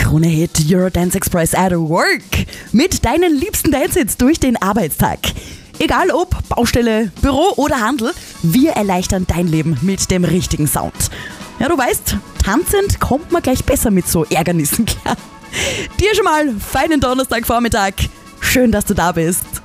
Krone-Hit Eurodance Express at Work mit deinen liebsten Dance-Hits durch den Arbeitstag. Egal ob Baustelle, Büro oder Handel, wir erleichtern dein Leben mit dem richtigen Sound. Ja, du weißt, tanzend kommt man gleich besser mit so Ärgernissen klar. Dir schon mal feinen Donnerstagvormittag. Schön, dass du da bist.